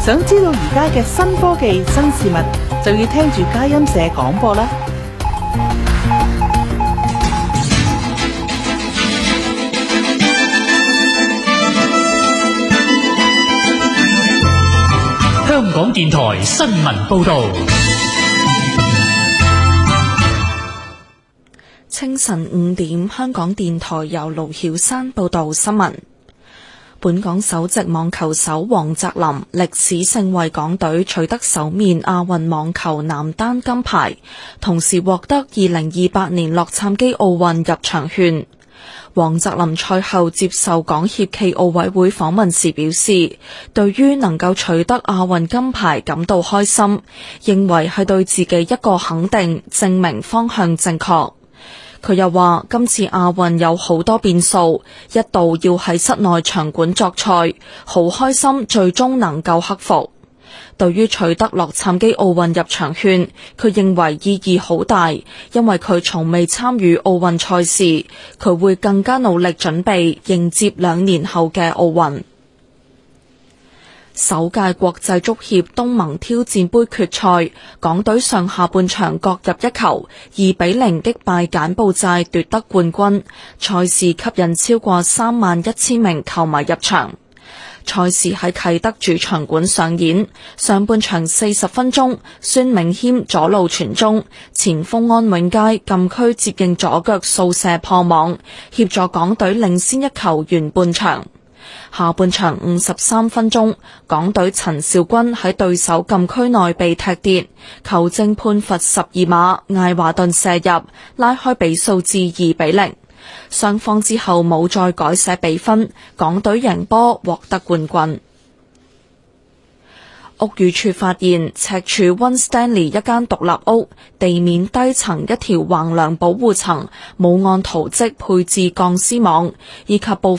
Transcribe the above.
想知道而家嘅新科技、新事物，就要聽住佳音社廣播啦。 香港電台新聞報道。 清晨5點，香港電台由盧曉山報道新聞。本港首席網球手黃澤林歷史性為港隊取得首面亞運網球男單金牌，同時獲得2028年洛杉磯奧運入場券。黃澤林賽後接受港協暨奧委會訪問時表示，對於能夠取得亞運金牌感到開心，認為係對自己一個肯定，證明方向正確。佢又話今次亞運有好多變數，一度要喺室內場館作賽，好開心最終能夠克服。對於取得洛杉磯奧運入場券，佢認為意義好大，因為佢從未參與奧運賽事，佢會更加努力準備迎接2年後嘅奧運。首屆國際足協東盟挑戰盃決賽，港隊上下半場各入一球，2-0擊敗柬埔寨奪得冠軍。賽事吸引超過31000名球迷入場。賽事喺啟德主場館上演，上半場40分鐘，孫銘謙左路傳中，前鋒安永佳禁區接應左腳掃射破網，協助港隊領先一球完半場。下半場53分鐘，港隊陳肇鈞喺對手禁區內被踢跌，球證判罰12碼，艾華頓射入，拉開比數至2-0。雙方之後冇再改寫比分，港隊贏波獲得冠軍。屋宇署發現赤柱溫斯丹利一間獨立屋地面低層一條橫梁保護層冇按圖則配置鋼絲網，以及部